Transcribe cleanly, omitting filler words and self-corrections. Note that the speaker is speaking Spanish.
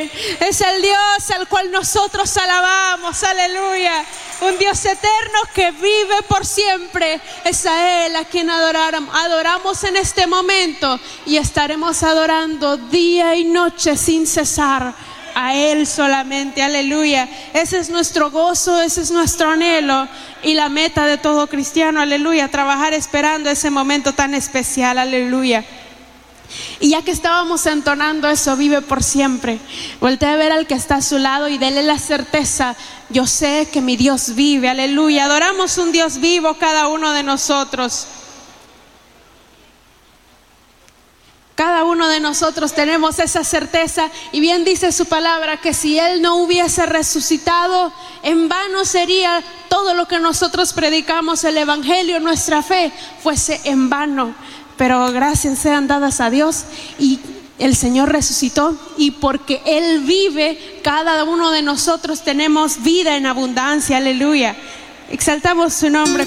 Amén. Es el Dios al cual nosotros alabamos. Aleluya. Un Dios eterno que vive por siempre. Es a Él a quien adoramos en este momento. Y estaremos adorando día y noche sin cesar. A Él solamente. Aleluya. Ese es nuestro gozo, ese es nuestro anhelo. Y la meta de todo cristiano. Aleluya. Trabajar esperando ese momento tan especial. Aleluya. Y ya que estábamos entonando eso, vive por siempre, voltea a ver al que está a su lado y dele la certeza: yo sé que mi Dios vive. Aleluya. Adoramos un Dios vivo cada uno de nosotros. Cada uno de nosotros tenemos esa certeza, y bien dice su palabra que si Él no hubiese resucitado, en vano sería todo lo que nosotros predicamos, el evangelio, nuestra fe fuese en vano. Pero gracias sean dadas a Dios, y el Señor resucitó, y porque Él vive, cada uno de nosotros tenemos vida en abundancia. Aleluya. Exaltamos su nombre.